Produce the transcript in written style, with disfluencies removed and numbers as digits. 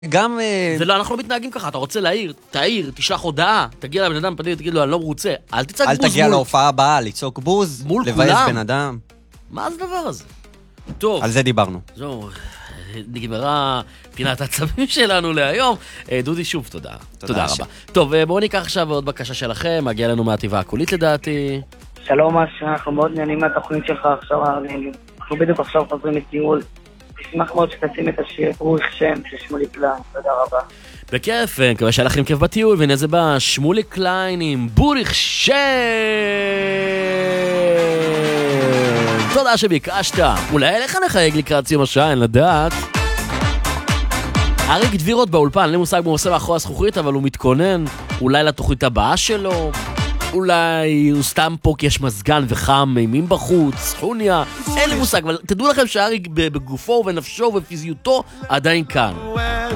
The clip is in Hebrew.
גם... זה לא, אנחנו לא מתנהגים ככה, אתה רוצה להעיר, תעיר, תשלח הודעה, תגיע לבן אדם, תגיד לו, אני לא רוצה, אל תצעק בוז. אל תגיע להופעה הבאה, לצעוק בוז, מול לבאס כולם. בן אדם. מה זה הדבר הזה? טוב. על זה דיברנו. זהו, נגמרה פינת הצבים שלנו להיום. דודי, שוב תודה. תודה רבה. טוב, בואו ניקח עכשיו עוד בקשה שלכם, מגיע לנו מהטבעה הקולית לדעתי. שלום אשר, אנחנו מאוד נהנים מהתוכנית שלך עכשיו, אנחנו בדיוק עכשיו חוזרים לטיול. נשמח מאוד שתשים את השיר בוריך שם של שמוליק קליין, תודה רבה. בכיף, מקווה שהיה לכם כיף בטיול, והנה זה בא, שמוליק קליין עם בוריך שם. תודה שביקשת. אולי איך נחייג לקראת סיום השעה, אין לדעת. אריק דבירות באולפן, אין לי מושג מה עושה מאחורי הזכוכית, אבל הוא מתכונן אולי לתוכנית הבאה שלו. אולי הוא סתם פה כי יש מזגן וחם מימים בחוץ, חוניה, אין לי מושג, אבל תדעו לכם שאריק בגופו ובנפשו ובפיזיותו עדיין כאן.